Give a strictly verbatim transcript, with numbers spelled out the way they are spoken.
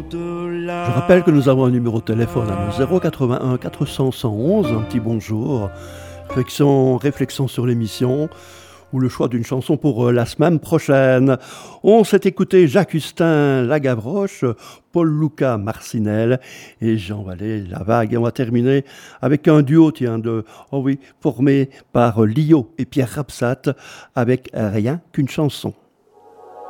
Je rappelle que nous avons un numéro de téléphone à nos zéro quatre-vingt-un quatre cents cent onze, un petit bonjour, réflexion, réflexion sur l'émission ou le choix d'une chanson pour la semaine prochaine. On s'est écouté Jacques-Hustin Lagavroche, Paul-Luca Marcinelle et Jean Vallée Lavague. Et on va terminer avec un duo, tiens, de, oh oui, formé par Lio et Pierre Rapsat avec Rien qu'une chanson.